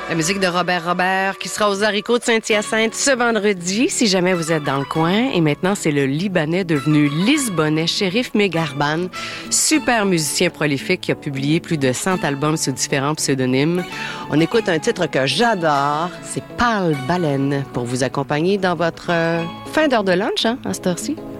La musique de Robert qui sera aux haricots de Saint-Hyacinthe ce vendredi, si jamais vous êtes dans le coin. Et maintenant, c'est le Libanais devenu Lisbonnais, Cherif Megarban, super musicien prolifique qui a publié plus de 100 albums sous différents pseudonymes. On écoute un titre que j'adore, c'est Pâle Baleine, pour vous accompagner dans votre fin d'heure de lunch, à cette heure-ci.